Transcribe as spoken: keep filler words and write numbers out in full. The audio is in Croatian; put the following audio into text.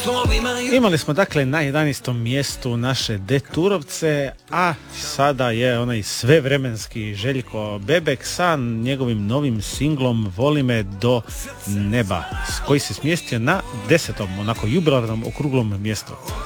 Imali smo dakle na jedanaestom mjestu naše Deturovce, a sada je onaj svevremenski Željko Bebek sa njegovim novim singlom Voli me do neba, koji se smjestio na desetom, onako jubilarnom okruglom mjestu.